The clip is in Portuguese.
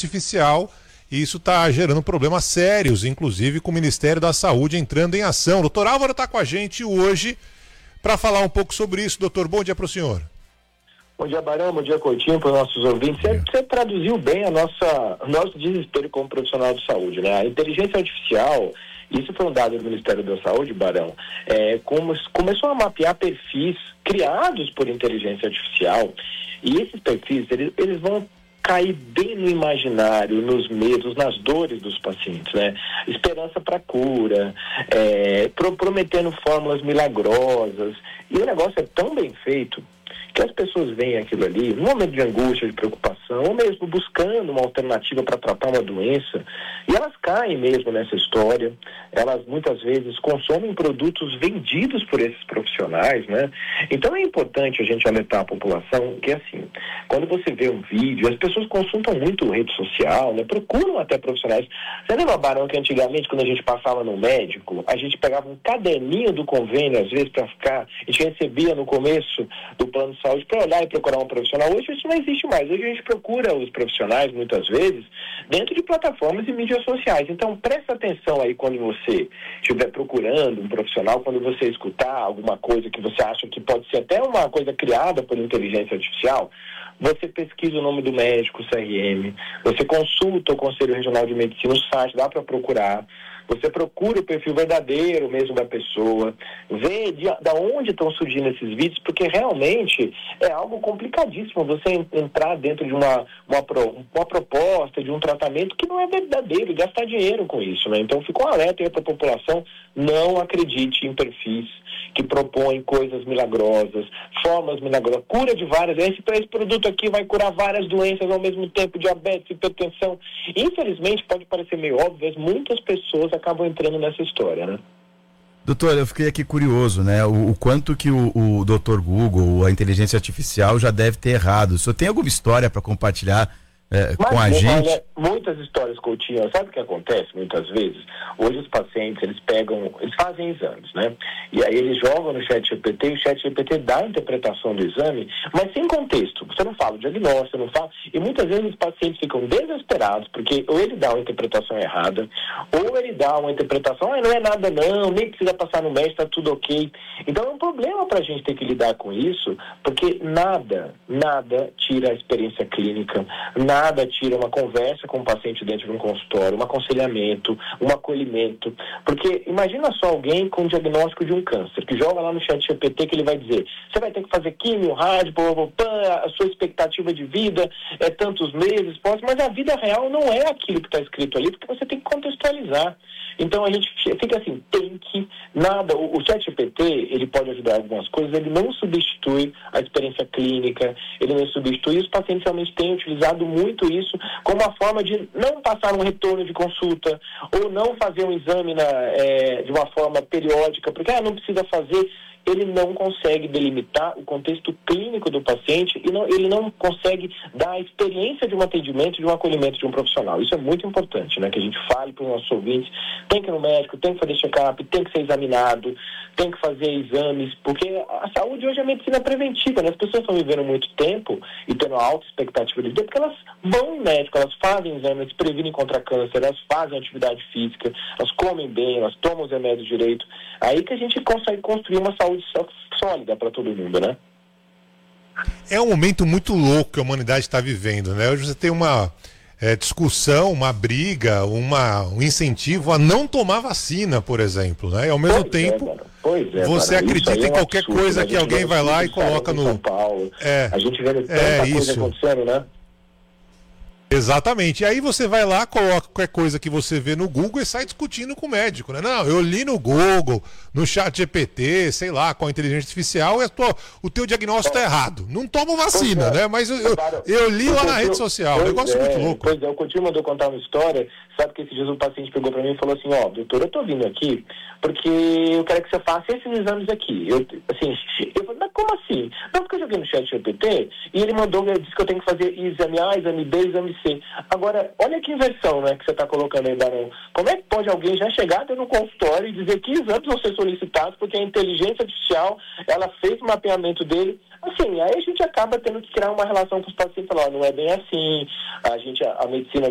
artificial e isso está gerando problemas sérios, inclusive com o Ministério da Saúde entrando em ação. O doutor Álvaro está com a gente hoje para falar um pouco sobre isso. Doutor, bom dia para o senhor. Bom dia, Barão, bom dia, Coutinho, para os nossos ouvintes. Você traduziu bem o nosso desespero como profissional de saúde, né? A inteligência artificial, isso foi um dado do Ministério da Saúde, Barão, começou a mapear perfis criados por inteligência artificial, e esses perfis, eles vão cair bem no imaginário, nos medos, nas dores dos pacientes, né? Esperança para cura, prometendo fórmulas milagrosas, e o negócio é tão bem feito que as pessoas veem aquilo ali, num momento de angústia, de preocupação, ou mesmo buscando uma alternativa para tratar uma doença, e elas caem mesmo nessa história. Elas muitas vezes consomem produtos vendidos por esses profissionais, né? Então é importante a gente alertar a população que, assim, quando você vê um vídeo, as pessoas consultam muito rede social, né? Procuram até profissionais. Você lembra, Barão, que antigamente, quando a gente passava no médico, a gente pegava um caderninho do convênio, às vezes, para ficar, a gente recebia no começo do plano de saúde para olhar e procurar um profissional. Hoje isso não existe mais. Hoje a gente procura os profissionais, muitas vezes, dentro de plataformas e mídias sociais. Então, presta atenção aí quando você estiver procurando um profissional, quando você escutar alguma coisa que você acha que pode ser até uma coisa criada por inteligência artificial, você pesquisa o nome do médico, o CRM, você consulta o Conselho Regional de Medicina, o site, dá para procurar. Você procura o perfil verdadeiro mesmo da pessoa, vê da onde estão surgindo esses vídeos, porque realmente é algo complicadíssimo você entrar dentro de uma proposta, de um tratamento que não é verdadeiro e gastar dinheiro com isso, né? Então fica um alerta aí para a população, não acredite em perfis que propõem coisas milagrosas, formas milagrosas, cura de várias, esse produto aqui vai curar várias doenças ao mesmo tempo, diabetes, hipertensão. Infelizmente, pode parecer meio óbvio, mas muitas pessoas acabam entrando nessa história, né? Doutor, eu fiquei aqui curioso, né? O quanto que o Dr. Google, a inteligência artificial, já deve ter errado. O senhor tem alguma história para compartilhar com a gente? Olha, muitas histórias, Coutinho. Sabe o que acontece muitas vezes? Hoje os pacientes, eles fazem exames, né? E aí eles jogam no ChatGPT e o ChatGPT dá a interpretação do exame, mas sem contexto. Você não fala o diagnóstico, você não fala... E muitas vezes os pacientes ficam desesperados, porque ou ele dá uma interpretação errada, ou ele dá uma interpretação, não é nada não, nem precisa passar no médico, tá tudo ok. Então é um problema pra gente ter que lidar com isso, porque nada tira a experiência clínica, nada tira uma conversa com o paciente dentro de um consultório, um aconselhamento, um acolhimento. Porque imagina só alguém com o diagnóstico de um câncer, que joga lá no ChatGPT que ele vai dizer, você vai ter que fazer químio, rádio, a sua expectativa de vida é tantos meses, mas a vida real não é aquilo que está escrito ali, porque você tem que contextualizar. Então a gente fica assim, o ChatGPT, ele pode ajudar algumas coisas, ele não substitui a experiência clínica, ele não substitui, os pacientes realmente têm utilizado muito isso como uma forma de não passar um retorno de consulta, ou não fazer um exame de uma forma periódica, porque não precisa fazer. Ele não consegue delimitar o contexto clínico do paciente e ele não consegue dar a experiência de um atendimento, de um acolhimento de um profissional. Isso é muito importante, né? Que a gente fale para os nossos ouvintes, tem que ir no médico, tem que fazer check-up, tem que ser examinado, tem que fazer exames, porque a saúde hoje é medicina preventiva, né? As pessoas estão vivendo muito tempo e tendo uma alta expectativa de vida, porque elas vão no médico, elas fazem exames, elas previnem contra câncer, elas fazem atividade física, elas comem bem, elas tomam os remédios direito. Aí que a gente consegue construir uma saúde sólida para todo mundo, né? É um momento muito louco que a humanidade está vivendo, né? Hoje você tem uma discussão, uma briga, um incentivo a não tomar vacina, por exemplo, né? E ao mesmo tempo, você acredita em qualquer coisa que alguém vai lá e coloca no... São Paulo. A gente vê tanta coisa acontecendo, né? Exatamente. E aí você vai lá, coloca qualquer coisa que você vê no Google e sai discutindo com o médico, né? Não, eu li no Google, no ChatGPT, sei lá, com a inteligência artificial, o teu diagnóstico está errado. Não toma vacina, né? Mas eu li lá na rede social, um negócio muito louco. Pois é, o Coutinho mandou contar uma história, sabe que esse dia um paciente pegou para mim e falou assim, doutor, eu tô vindo aqui porque eu quero que você faça esses exames aqui. Eu falei, mas como assim? Não, porque eu joguei no ChatGPT e ele disse que eu tenho que fazer exame A, exame B, exame C. Agora, olha que inversão, né, que você está colocando aí, Barão. Como é que pode alguém já chegar dentro do consultório e dizer que exames vão ser solicitados porque a inteligência artificial, ela fez o mapeamento dele? Assim, aí a gente acaba tendo que criar uma relação com os pacientes e falar, não é bem assim, a medicina